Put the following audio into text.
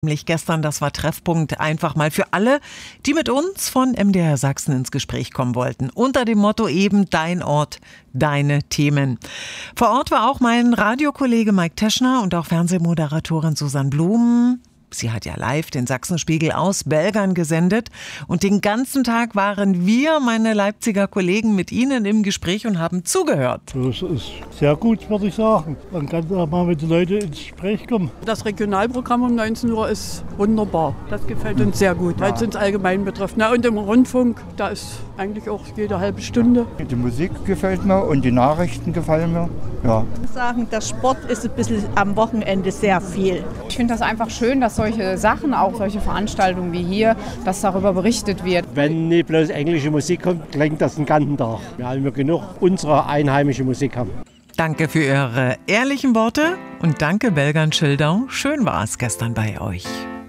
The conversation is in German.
Nämlich gestern, das war Treffpunkt einfach mal für alle, die mit uns von MDR Sachsen ins Gespräch kommen wollten. Unter dem Motto eben dein Ort, deine Themen. Vor Ort war auch mein Radiokollege Mike Teschner und auch Fernsehmoderatorin Susanne Blum. Sie hat ja live den Sachsenspiegel aus Belgern gesendet und den ganzen Tag waren wir, meine Leipziger Kollegen, mit Ihnen im Gespräch und haben zugehört. Das ist sehr gut, würde ich sagen. Man kann auch mal mit den Leuten ins Gespräch kommen. Das Regionalprogramm um 19 Uhr ist wunderbar. Das gefällt uns sehr gut, weil es uns allgemein betrifft. Na, und im Rundfunk, da ist eigentlich auch jede halbe Stunde. Die Musik gefällt mir und die Nachrichten gefallen mir. Ja. Ich muss sagen, der Sport ist ein bisschen am Wochenende sehr viel. Ich finde das einfach schön, dass solche Sachen, auch solche Veranstaltungen wie hier, dass darüber berichtet wird. Wenn nicht bloß englische Musik kommt, klingt das den ganzen Tag. Weil wir genug unserer einheimische Musik haben. Danke für Ihre ehrlichen Worte und danke Belgern Schildau. Schön war es gestern bei euch.